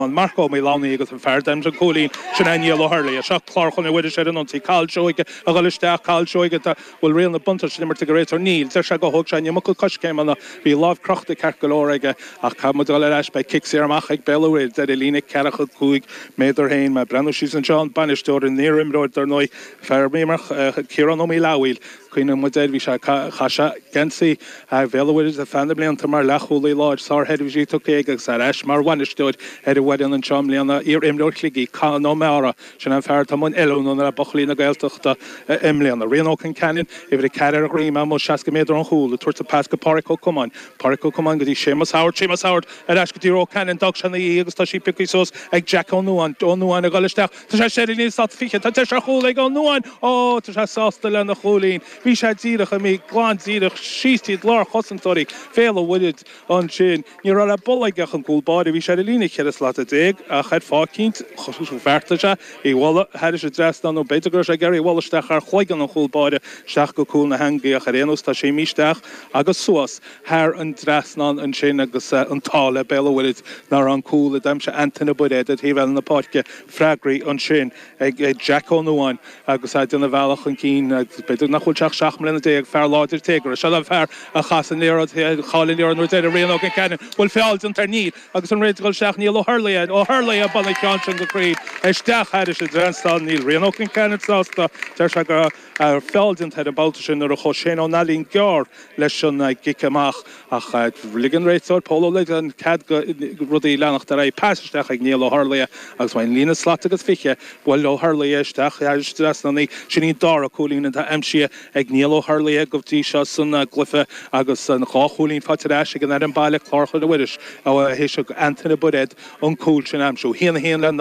Marco mé lánaí agus an feardaim an cholín sin aíal Harley a seach chláchan bhfuidir sé an antí cáilseoige a gáilisteach cáilseoige bhfuil réon na bunta sin mar réitar níl te se go thug sé mo coscéimna bhí láh crochta ce golóige ach cha mu leis be kick sé amach ag beir de lína cecha chuig méidir hain me brenn sí an John banisteir in nírimróid ar nói fer méach céan mí láhil. Cuoine mu bhí se chaise gensaí bhéhfuidir a fanna blianta mar lechúlaí láid sá headhí tu agus a eis mar bhaisteid bhaidir an John líanana ar imróirligí cá nó mera sin an fear tamún eún a bochlína gailteachta imléanana réonóchan canin i bhí ceir a ríime mu 60 méidir an chúla tuairta pesca Parco Cumáin go dtí sémas áir a eis go dtíró canin dag sena í agus tá sí picisós ag Jack ónúáin a gáilisteach Tá sé sé níos sa fiche tá te se chúla ag ónúáin ó tá sé sásta le na cholín hí sé díireach a mí gláán díireach sítíad lár chosantóí féle bhuiid an sin ní ra le bolaigeach an gúlbáir hí sé lína cheras lá a déag a chaid fácínt chosú fertaise í bhla heidir sé drestan ó beidir sé geirí bhilaisteach ar chloigan an chúlbáide seach go cúna hangaí a charénos tá sé míisteach agus suas thar an dresnan an sin agus an tála bellhfuid nar an cúla daim se antainna budéad a híhil na páce freigraí an sin ag Jack ónúáin agus a duna bhealach an cín beidir nachúilteach seach mlína déag fear láidir tégur se an fear a chasan léad chála léar nó déidir réonach an cean bhfuil feáil an tar níd agus an réidir seach níl ó Harlaíad ó Harlaí a banna cean go críd isteach heidir sé drenstá níl réonach an ceannásta tar se go ar feldint head a balta sin ar a cho sé ó nalín gear leis sin giceach ach ligan réitúir polo le an cad rudí lenacht ar é peisteach ag níl ó Harlaí agus bhain lína slat agus fiche bhfuil ó Harlaí isteach strasnaí sin í dá a cholín a imsi ag níl ó Harlaí go bhtí se san glufa agus an chácholín fatéis gan ar an bailile chlácha a bhuiiris a hééis antainna budéad an cúil sin amsú híana le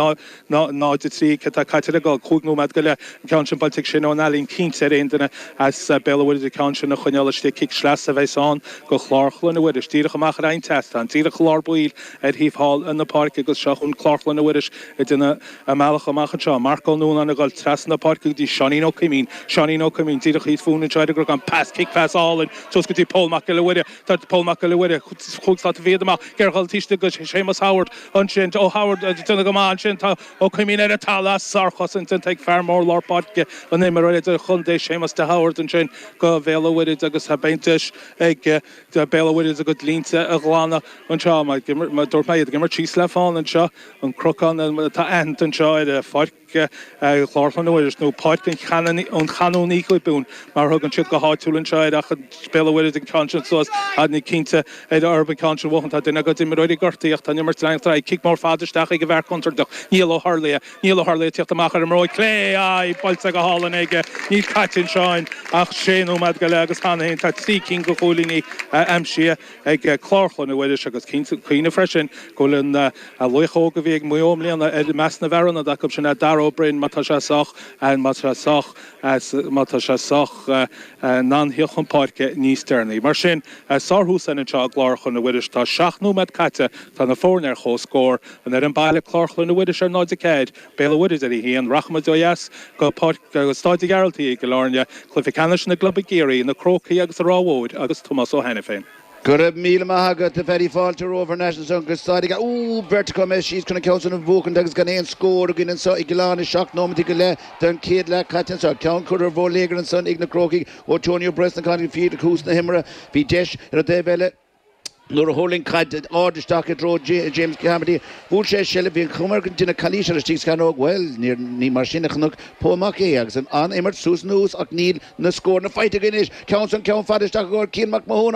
ná de trí caiite gáil chuúgnú me go le cean sin baltic sin ó nalín cí sé réanana as bellhfuidir a cean sin na chunealaiste kick slas a bheitán go chláchlan a bhuiiris tíach amach ein test an tíach chlábuil ar híomháil in na park agus seachún chláchlan a bhuiiris i duna a meach amachchan seo Marco nún an a gáil tras na park dí Seaní ó Cumín tíach híd fún treidir go an pass kick pass áin tus go tí Paulach le bhuiide tá Paulach le bhuiide chuúgtá bhéadach geáil tíiste go sémas Howard an sin ó Howard duna go má sin tá ó Cumín ar a talá sarchas an tin teag fearmór lápáce an éime réidir chundééis sémas de Howard an sin go bhéhhuiid agus ha beintis ag bellhhuiid a go línte a glána an seo dúir méid gimar tí leáin an seo an crocán tá ent an seo a fáic chláfanúidir nó páicin an chaúní go bún mar thug an siad go háúlann seid a bellhhuiid an conscience a ní cinnte é urban conscience bhaint a duna go d roií gortaíocht tá nimar tra kick mór fáidirteach ag go bhar contarach níl ó Harlaí tíocht amach ar mróid lé bailta go hálan ige ní caitin seáin ach séú meid go le agus hánahéon tá tí cin go cholíní amsia ag chláchan bhfuidir agus chuoine freisin go linn a luchó go bhíh muomlíanana meas na bhena a sin a Brin mata seach an mata seach as mata seach nan hiochan parke níos ternaí mar sin sarthús an teo gláchan na bhuiidir tá seachnú med caite tá na fórnar cho scór an ar an bailile chláchan na bhuiidir ar 90 béhhuiidir a híon rachmadóas go stáid gealtaí go láne cluficanis na globba géirí na crocaí agus a ráhóid agus Thomas ó hena féin. Good meal mahaga the very falter over national song starting vertical mesh she's going to count on book and that's going to score again and so Iglan shock no particular then kid la cat and so count could have Leger and son Igna Croaky or Tony Breast and kind of feed the coast the himra be dish de vele Nor holding cad order stock at road James Camedy Bullshit shell be comer in a calisha sticks can well near ni machine knock Paul Mackeags and on Emmert Sus news ak need na score na fight again is counts and count father stock or Kin McMahon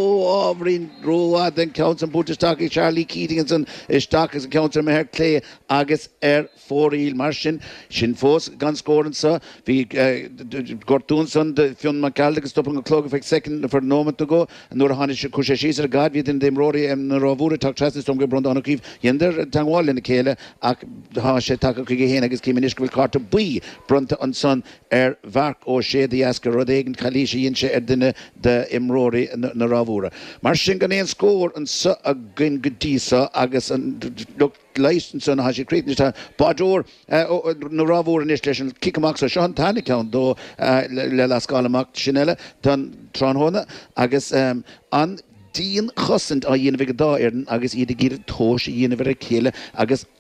Rin Roa then counts and put stock Charlie Keating and son stock as counts Meher Clay Agus Air 4 Martian Shin Fos gun score and so we Gortunson the Fionn McCall stopping a clock of second for a moment to go and Nor Hanish Kushashis God in dem Rory and Ravura talk trust from Brondon Keef Yender Tangwal in the Kele Ak Hashe Taka Kigehenagis Kiminish will cart to be Brunta on Son Air Vark or She the Asker Rodegen Kalishi Inche Erdine the Imrory and Ravura. Marshingan score and so again Gudisa Agus and look license on Hashi Cretan Bador Ravura initiation Kikamax or Sean Tani count though Lela Scalamak Chinella Tron Hona Agus on díon chosint a dhéanamh go dá ar agus iad gír tóis dhéanamh ar a chéile agus